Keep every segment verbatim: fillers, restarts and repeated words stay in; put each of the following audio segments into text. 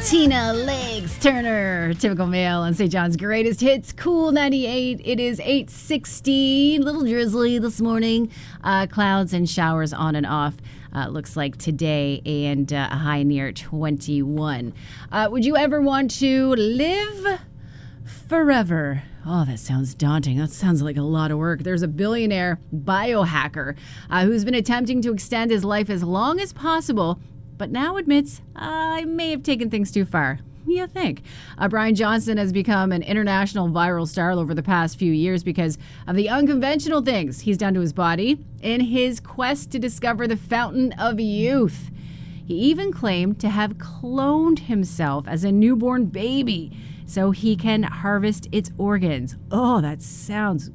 Tina Legs Turner, typical male on Saint John's Greatest Hits, Cool ninety-eight. It is eight sixteen, little drizzly this morning. Uh, clouds and showers on and off. Uh, looks like today, and uh, a high near twenty-one. Uh, would you ever want to live forever? Oh, that sounds daunting. That sounds like a lot of work. There's a billionaire biohacker uh, who's been attempting to extend his life as long as possible, but now admits, uh, I may have taken things too far. You think? Uh, Brian Johnson has become an international viral star over the past few years because of the unconventional things he's done to his body in his quest to discover the fountain of youth. He even claimed to have cloned himself as a newborn baby so he can harvest its organs. Oh, that sounds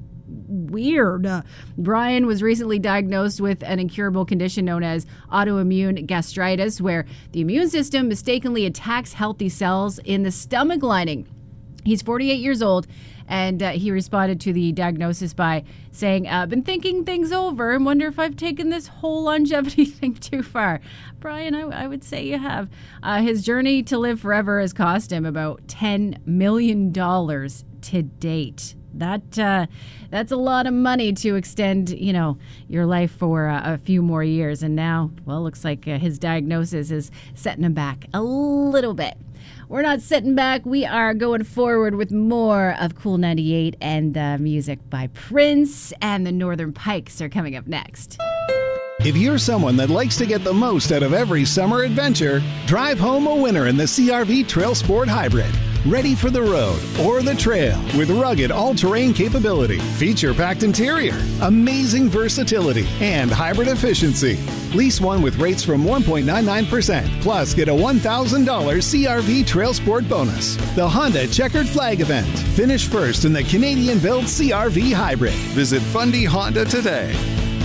weird. Uh, Brian was recently diagnosed with an incurable condition known as autoimmune gastritis, where the immune system mistakenly attacks healthy cells in the stomach lining. He's forty-eight years old, and uh, he responded to the diagnosis by saying, I've been thinking things over and wonder if I've taken this whole longevity thing too far. Brian, I, I would say you have. Uh, his journey to live forever has cost him about ten million dollars to date. That uh, that's a lot of money to extend, you know, your life for uh, a few more years. And now, well, looks like uh, his diagnosis is setting him back a little bit. We're not sitting back. We are going forward with more of Cool ninety-eight, and uh, music by Prince, and the Northern Pikes are coming up next. If you're someone that likes to get the most out of every summer adventure, drive home a winner in the C R V Trail Sport Hybrid. Ready for the road or the trail with rugged all-terrain capability, feature-packed interior, amazing versatility, and hybrid efficiency. Lease one with rates from one point nine nine percent, plus get a one thousand dollars C R V Trail Sport bonus. The Honda Checkered Flag event. Finish first in the Canadian-built C R V Hybrid. Visit Fundy Honda today.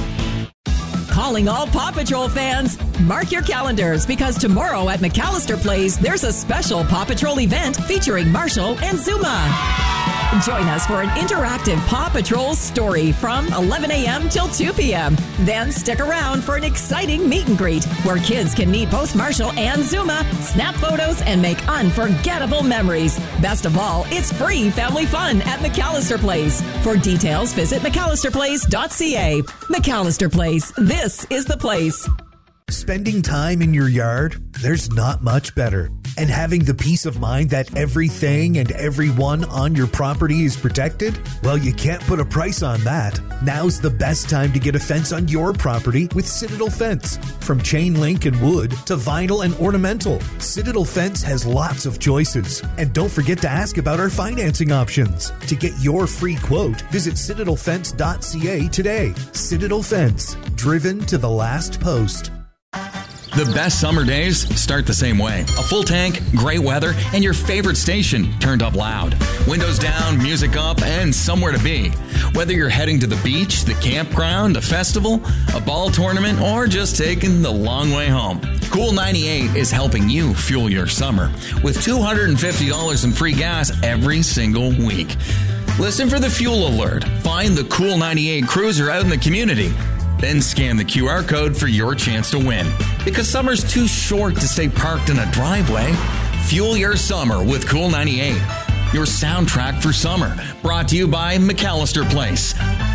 Calling all Paw Patrol fans. Mark your calendars, because tomorrow at McAllister Place, there's a special Paw Patrol event featuring Marshall and Zuma. Join us for an interactive Paw Patrol story from eleven a.m. till two p.m. Then stick around for an exciting meet and greet where kids can meet both Marshall and Zuma, snap photos, and make unforgettable memories. Best of all, it's free family fun at McAllister Place. For details, visit McAllister Place dot c a. McAllister Place. This is the place. Spending time in your yard, there's not much better. And having the peace of mind that everything and everyone on your property is protected? Well, you can't put a price on that. Now's the best time to get a fence on your property with Citadel Fence. From chain link and wood to vinyl and ornamental, Citadel Fence has lots of choices. And don't forget to ask about our financing options. To get your free quote, visit Citadel Fence dot c a today. Citadel Fence, driven to the last post. The best summer days start the same way. A full tank, great weather, and your favorite station turned up loud. Windows down, music up, and somewhere to be. Whether you're heading to the beach, the campground, a festival, a ball tournament, or just taking the long way home, Cool ninety-eight is helping you fuel your summer with two hundred fifty dollars in free gas every single week. Listen for the fuel alert. Find the Cool ninety-eight cruiser out in the community. Then scan the Q R code for your chance to win. Because summer's too short to stay parked in a driveway. Fuel your summer with Cool ninety-eight. Your soundtrack for summer. Brought to you by McAllister Place.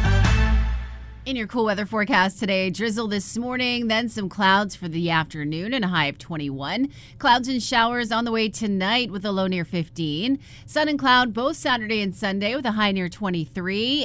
In your cool weather forecast today, drizzle this morning, then some clouds for the afternoon and a high of twenty-one. Clouds and showers on the way tonight with a low near fifteen. Sun and cloud both Saturday and Sunday with a high near twenty-three.